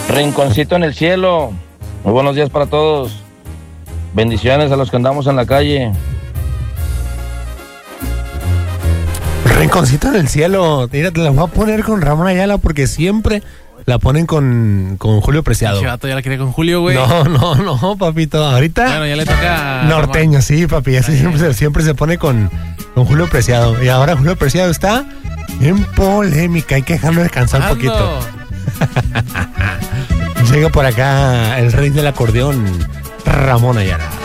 Rinconcito en el cielo. Muy buenos días para todos. Bendiciones a los que andamos en la calle. Rinconcito en el cielo. Mira, te la voy a poner con Ramón Ayala porque siempre la ponen con Julio Preciado. Chivato ya la quería con Julio, güey. No, papito. Ahorita. Bueno, ya le toca. Norteño, sí, papi. Así siempre se pone con Julio Preciado. Y ahora Julio Preciado está en polémica. Hay que dejarlo descansar un poquito. Llega por acá el rey del acordeón, Ramón Ayala.